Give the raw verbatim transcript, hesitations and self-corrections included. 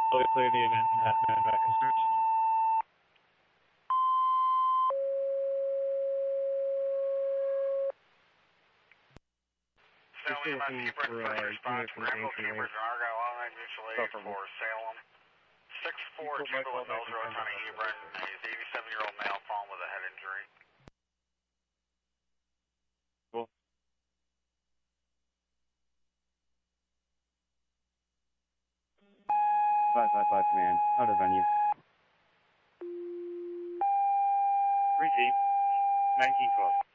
Fully clear the event at Manhattan customers. Salem, M S Hebron, first response, Rambo Campers and Argyle Online Mutual Aid for Salem. six four Timberland Mills Road, Town of Hebron. He's an eighty-seven-year-old male fallen with a head injury. Cool. five five five command, out of venue. three T, nineteen twelve.